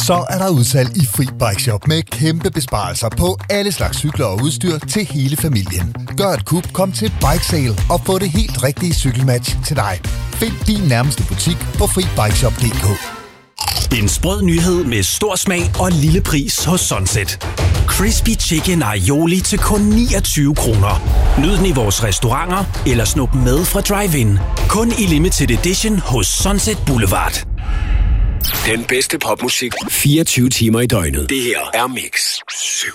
Så er der udsalg i Fri Bike Shop med kæmpe besparelser på alle slags cykler og udstyr til hele familien. Gør et kup, kom til Bike Sale og få det helt rigtige cykelmatch til dig. Find din nærmeste butik på FriBikeShop.dk. En sprød nyhed med stor smag og lille pris hos Sunset. Crispy Chicken Aioli til kun 29 kroner. Nyd den i vores restauranter eller snup med fra drive-in. Kun i limited edition hos Sunset Boulevard. Den bedste popmusik 24 timer i døgnet. Det her er Mix 7.